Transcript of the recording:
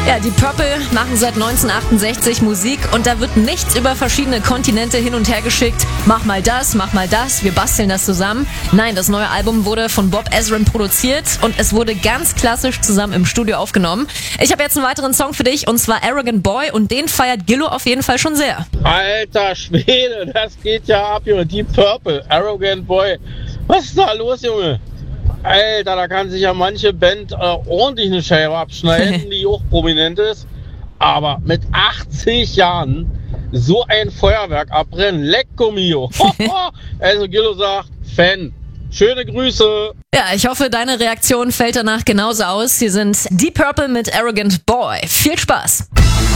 Ja, die Purple machen seit 1968 Musik und da wird nichts über verschiedene Kontinente hin und her geschickt. Mach mal das, wir basteln das zusammen. Nein, das neue Album wurde von Bob Ezrin produziert und es wurde ganz klassisch zusammen im Studio aufgenommen. Ich habe jetzt einen weiteren Song für dich und zwar Arrogant Boy und den feiert Gillo auf jeden Fall schon sehr. Alter Schwede, das geht ja ab, Junge. Die Purple, Arrogant Boy. Was ist da los, Junge? Alter, da kann sich ja manche Band ordentlich eine Scheibe abschneiden, die auch prominent ist. Aber mit 80 Jahren so ein Feuerwerk abbrennen, lecco mio. Also Gillo sagt, Fan. Schöne Grüße. Ja, ich hoffe, deine Reaktion fällt danach genauso aus. Hier sind Deep Purple mit Arrogant Boy. Viel Spaß.